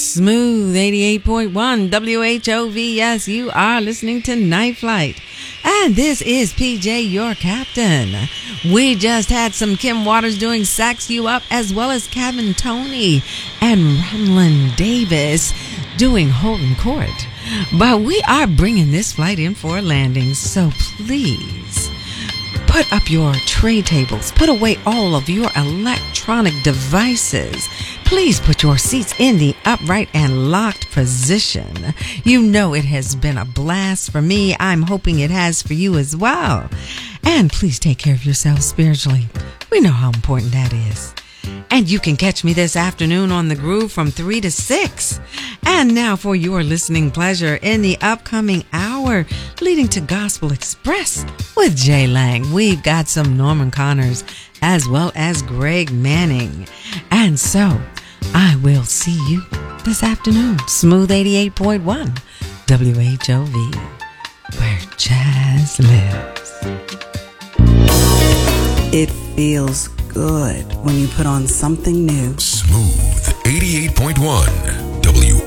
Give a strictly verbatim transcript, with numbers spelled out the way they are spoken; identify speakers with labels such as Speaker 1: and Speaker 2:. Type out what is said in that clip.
Speaker 1: Smooth eighty-eight point one W H O V. Yes, you are listening to Night Flight. And this is P J, your captain. We just had some Kim Waters doing Sax You Up, as well as Kevin Tony and Ronlyn Davis doing Holding Court. But we are bringing this flight in for a landing, so please put up your tray tables. Put away all of your electronic devices. Please put your seats in the upright and locked position. You know it has been a blast for me. I'm hoping it has for you as well. And please take care of yourself spiritually. We know how important that is. And you can catch me this afternoon on The Groove from three to six. And now for your listening pleasure in the upcoming hour leading to Gospel Express with Jay Lang. We've got some Norman Connors as well as Greg Manning. And so I will see you this afternoon. Smooth eighty-eight point one W H O V, where jazz lives.
Speaker 2: It feels good when you put on something new.
Speaker 3: Smooth eighty-eight point one